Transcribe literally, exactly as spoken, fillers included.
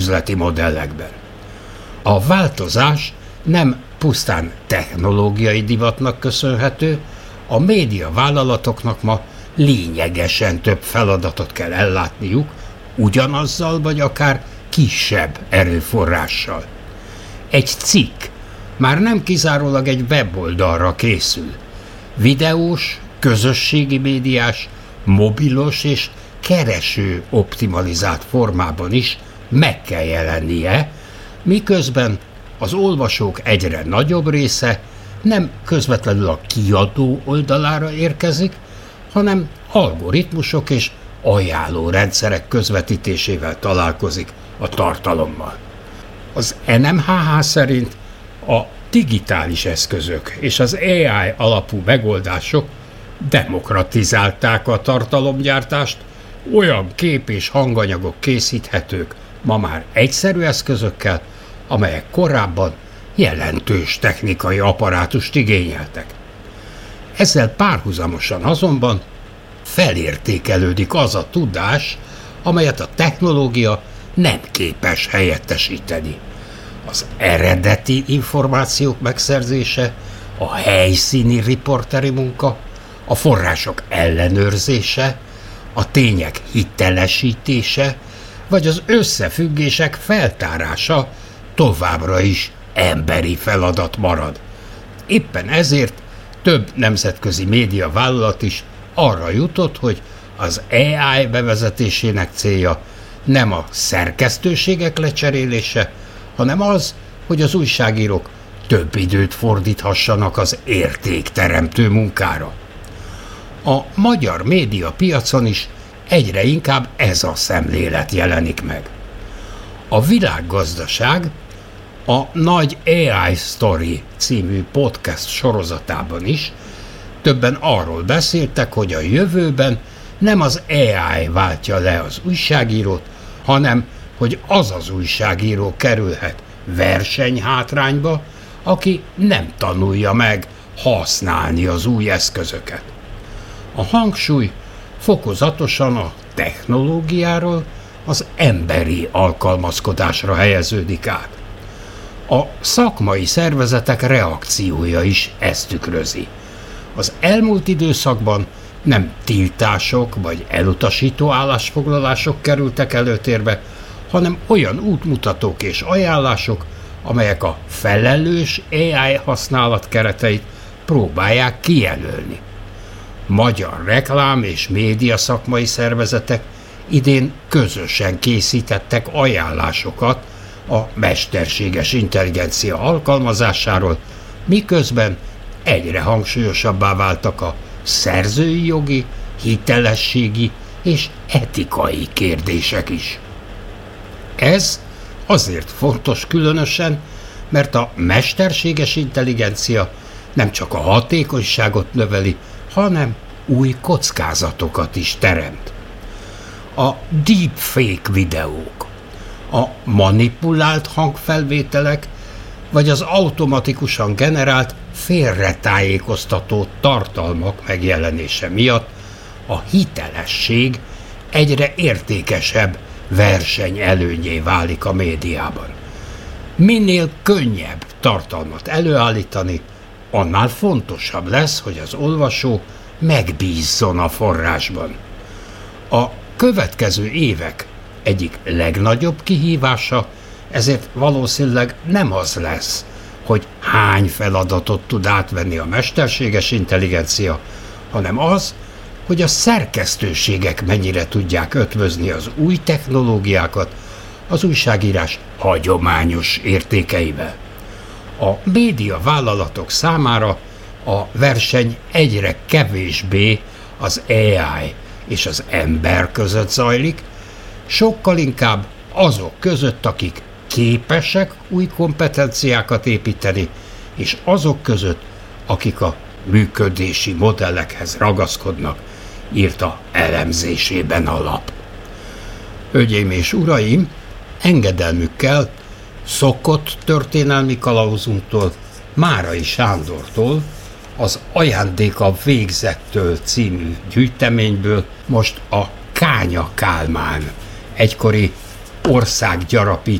üzleti modellekben. A változás nem pusztán technológiai divatnak köszönhető, a médiavállalatoknak ma lényegesen több feladatot kell ellátniuk, ugyanazzal vagy akár kisebb erőforrással. Egy cikk már nem kizárólag egy weboldalra készül. Videós, közösségi médiás, mobilos és kereső optimalizált formában is meg kell jelennie, miközben az olvasók egyre nagyobb része nem közvetlenül a kiadó oldalára érkezik, hanem algoritmusok és ajánlórendszerek közvetítésével találkozik a tartalommal. Az en em há há szerint a digitális eszközök és az á i alapú megoldások demokratizálták a tartalomgyártást, olyan kép- és hanganyagok készíthetők ma már egyszerű eszközökkel, amelyek korábban jelentős technikai apparátust igényeltek. Ezzel párhuzamosan azonban felértékelődik az a tudás, amelyet a technológia nem képes helyettesíteni. Az eredeti információk megszerzése, a helyszíni riporteri munka, a források ellenőrzése, a tények hitelesítése, vagy az összefüggések feltárása továbbra is emberi feladat marad. Éppen ezért több nemzetközi médiavállalat is arra jutott, hogy az á i bevezetésének célja nem a szerkesztőségek lecserélése, hanem az, hogy az újságírók több időt fordíthassanak az értékteremtő munkára. A magyar médiapiacon is egyre inkább ez a szemlélet jelenik meg. A Világgazdaság a Nagy á i Story című podcast sorozatában is többen arról beszéltek, hogy a jövőben nem az á i váltja le az újságírót, hanem hogy az az újságíró kerülhet versenyhátrányba, aki nem tanulja meg használni az új eszközöket. A hangsúly fokozatosan a technológiáról az emberi alkalmazkodásra helyeződik át. A szakmai szervezetek reakciója is ezt tükrözi. Az elmúlt időszakban nem tiltások vagy elutasító állásfoglalások kerültek előtérbe, hanem olyan útmutatók és ajánlások, amelyek a felelős á i használat kereteit próbálják kijelölni. Magyar reklám és média szakmai szervezetek idén közösen készítettek ajánlásokat a mesterséges intelligencia alkalmazásáról, miközben egyre hangsúlyosabbá váltak a szerzői jogi, hitelességi és etikai kérdések is. Ez azért fontos különösen, mert a mesterséges intelligencia nem csak a hatékonyságot növeli, hanem új kockázatokat is teremt. A deepfake videók, a manipulált hangfelvételek, vagy az automatikusan generált félretájékoztató tartalmak megjelenése miatt a hitelesség egyre értékesebb versenyelőnyé válik a médiában. Minél könnyebb tartalmat előállítani, annál fontosabb lesz, hogy az olvasó megbízzon a forrásban. A következő évek egyik legnagyobb kihívása ezért valószínűleg nem az lesz, hogy hány feladatot tud átvenni a mesterséges intelligencia, hanem az, hogy a szerkesztőségek mennyire tudják ötvözni az új technológiákat az újságírás hagyományos értékeivel. A médiavállalatok számára a verseny egyre kevésbé az á i és az ember között zajlik, sokkal inkább azok között, akik képesek új kompetenciákat építeni, és azok között, akik a működési modellekhez ragaszkodnak, írta elemzésében a lap. Hölgyeim és uraim, engedelmükkel szokott történelmi kalauzunktól, Márai Sándortól, az Ajándéka végzettől című gyűjteményből most a Kánya Kálmán, egykori országgyarapító